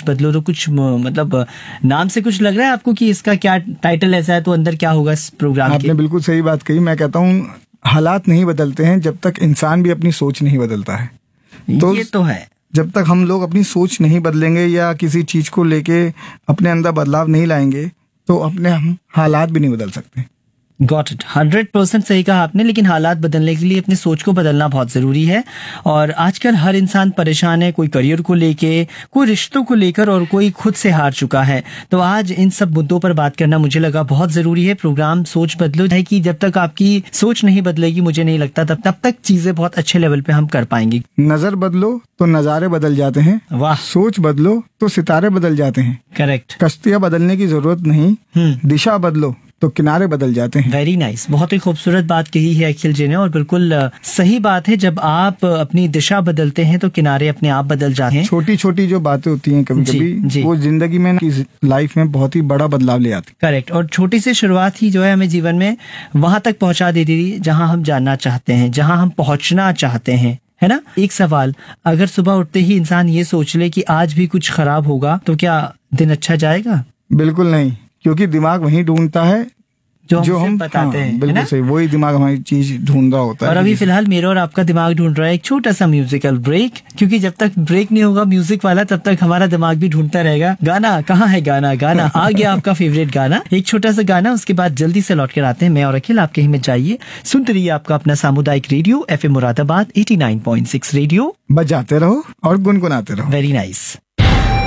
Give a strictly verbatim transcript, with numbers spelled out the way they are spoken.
बदलो, तो कुछ म, मतलब नाम से कुछ लग रहा है आपको कि इसका क्या टाइटल ऐसा है, तो अंदर क्या होगा इस प्रोग्राम के? आपने बिल्कुल सही बात कही। मैं कहता हूँ हालात नहीं बदलते हैं जब तक इंसान भी अपनी सोच नहीं बदलता है। तो ये तो है, जब तक हम लोग अपनी सोच नहीं बदलेंगे या किसी चीज को लेके अपने अंदर बदलाव नहीं लाएंगे तो अपने हम हालात भी नहीं बदल सकते। गॉट इट, हंड्रेड परसेंट सही कहा आपने। लेकिन हालात बदलने के लिए अपनी सोच को बदलना बहुत जरूरी है। और आजकल हर इंसान परेशान है, कोई करियर को लेके, कोई रिश्तों को लेकर, और कोई खुद से हार चुका है। तो आज इन सब मुद्दों पर बात करना मुझे लगा बहुत जरूरी है। प्रोग्राम सोच बदलो है कि जब तक आपकी सोच नहीं बदलेगी, मुझे नहीं लगता तब तब तक चीजें बहुत अच्छे लेवल पे हम कर पाएंगे। नजर बदलो तो नजारे बदल जाते हैं। वाह। सोच बदलो तो सितारे बदल जाते हैं। करेक्ट। कश्तियां बदलने की जरूरत नहीं, दिशा बदलो तो किनारे बदल जाते हैं। वेरी नाइस, बहुत ही खूबसूरत बात कही है अखिल जी ने, और बिल्कुल सही बात है। जब आप अपनी दिशा बदलते हैं तो किनारे अपने आप बदल जाते हैं। छोटी छोटी जो बातें होती हैं कभी कभी वो जिंदगी में, लाइफ में बहुत ही बड़ा बदलाव ले आती। करेक्ट। और छोटी सी शुरुआत ही जो है हमें जीवन में वहां तक पहुंचा देती थी जहां हम जानना चाहते हैं, जहां हम पहुंचना चाहते हैं, है ना। एक सवाल, अगर सुबह उठते ही इंसान ये सोच ले कि आज भी कुछ खराब होगा, तो क्या दिन अच्छा जाएगा? बिल्कुल नहीं, क्योंकि दिमाग वही ढूंढता है जो, जो हम बताते हाँ, हैं, बिल्कुल सही, वही दिमाग हमारी चीज ढूंढ रहा होता है। और अभी फिलहाल मेरा और आपका दिमाग ढूंढ रहा है एक छोटा सा म्यूजिकल ब्रेक, क्योंकि जब तक ब्रेक नहीं होगा म्यूजिक वाला, तब तक हमारा दिमाग भी ढूंढता रहेगा गाना कहाँ है, गाना गाना आ गया आपका फेवरेट गाना। एक छोटा सा गाना, उसके बाद जल्दी से लौट कर आते हैं मैं और अखिल आपके हिम्मत चाहिए। सुनते रहिए आपका अपना सामुदायिक radio F M Moradabad eighty nine point six radio. बजाते रहो और गुनगुनाते रहो। Very nice.